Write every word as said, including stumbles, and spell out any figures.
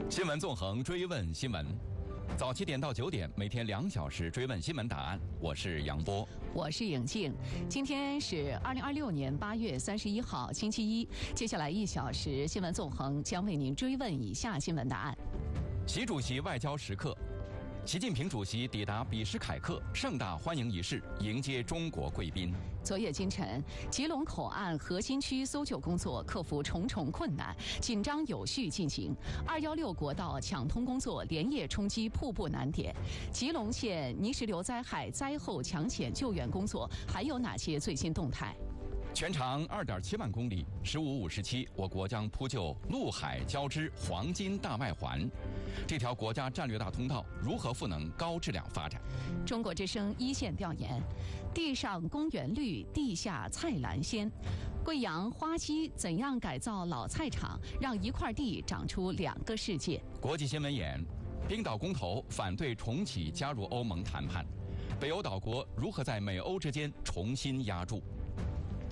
新闻纵横，追问新闻。早七点到九点，每天两小时追问新闻答案。我是杨波， 我是颖静。今天是二零二六年八月三十一号，星期一。接下来一小时，新闻纵横将为您追问以下新闻答案： 习主席外交时刻，习近平主席抵达比什凯克盛大欢迎仪式，迎接中国贵宾。 昨夜今晨，吉隆口岸核心区搜救工作克服重重困难，紧张有序进行。二幺六国道抢通工作连夜冲击瀑布难点。吉隆县泥石流灾害灾后抢险救援工作还有哪些最新动态？ 全长二点七万公里，十五五十七，我国将铺就陆海交织黄金大外环。这条国家战略大通道如何赋能高质量发展？ 中国之声一线调研：地上公园绿，地下菜篮鲜。贵阳花溪怎样改造老菜场，让一块地长出两个世界？ 国际新闻眼：冰岛公投反对重启加入欧盟谈判，北欧岛国如何在美欧之间重新压住？